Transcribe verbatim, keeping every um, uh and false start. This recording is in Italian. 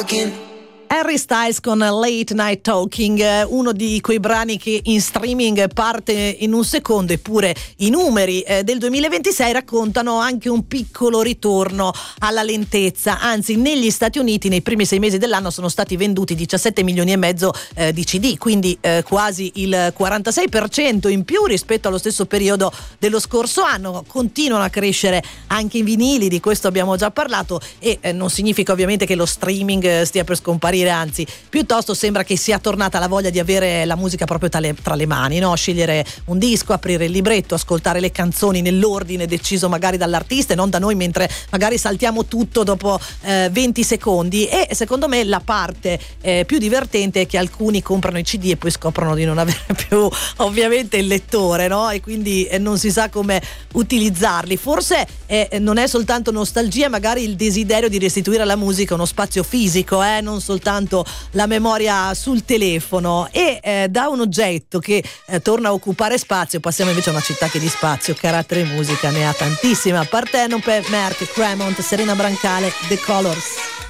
talking. Harry Styles con Late Night Talking, uno di quei brani che in streaming parte in un secondo, eppure i numeri eh, del duemilaventisei raccontano anche un piccolo ritorno alla lentezza. Anzi, negli Stati Uniti nei primi sei mesi dell'anno sono stati venduti diciassette milioni e mezzo eh, di C D, quindi eh, quasi il quarantasei per cento in più rispetto allo stesso periodo dello scorso anno. Continuano a crescere anche i vinili, di questo abbiamo già parlato, e eh, non significa ovviamente che lo streaming eh, stia per scomparire, anzi piuttosto sembra che sia tornata la voglia di avere la musica proprio tra le, tra le mani, no? Scegliere un disco, aprire il libretto, ascoltare le canzoni nell'ordine deciso magari dall'artista e non da noi, mentre magari saltiamo tutto dopo eh, venti secondi. E secondo me la parte eh, più divertente è che alcuni comprano i C D e poi scoprono di non avere più ovviamente il lettore, no? E quindi eh, non si sa come utilizzarli. Forse eh, non è soltanto nostalgia, magari il desiderio di restituire alla musica uno spazio fisico, eh? non soltanto la memoria sul telefono. E eh, da un oggetto che eh, torna a occupare spazio passiamo invece a una città che di spazio, carattere e musica ne ha tantissima. Partenope, Merck, Cremont, Serena Brancale, The Colors.